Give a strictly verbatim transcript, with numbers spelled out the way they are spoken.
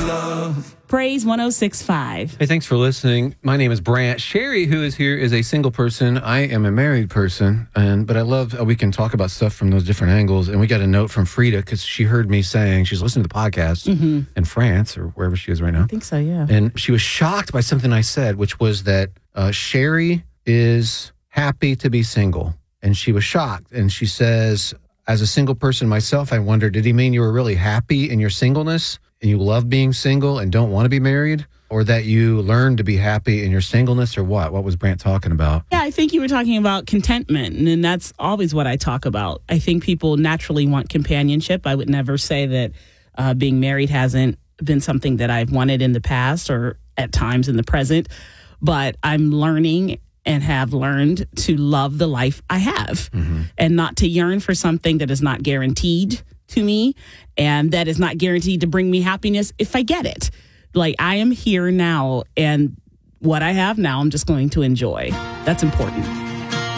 love. Praise one oh six point five. Hey, thanks for listening. My name is Brant. Sherry, who is here, is a single person. I am a married person, and but I love how we can talk about stuff from those different angles. And we got a note from Frida because she heard me saying she's listening to the podcast mm-hmm. in France or wherever she is right now. I think so, yeah. And she was shocked by something I said, which was that uh, Sherry is happy to be single. And she was shocked. And she says, as a single person myself, I wonder, did he mean you were really happy in your singleness and you love being single and don't want to be married? Or that you learned to be happy in your singleness, or what? What was Brant talking about? Yeah, I think you were talking about contentment, and that's always what I talk about. I think people naturally want companionship. I would never say that uh, being married hasn't been something that I've wanted in the past or at times in the present, but I'm learning and have learned to love the life I have mm-hmm. and not to yearn for something that is not guaranteed to me and that is not guaranteed to bring me happiness if I get it. Like, I am here now, and what I have now, I'm just going to enjoy. That's important.